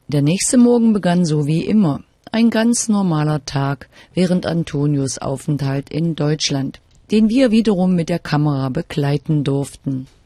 Der nächste Morgen begann so wie immer. Ein ganz normaler Tag während Antonios Aufenthalt in Deutschland, den wir wiederum mit der Kamera begleiten durften.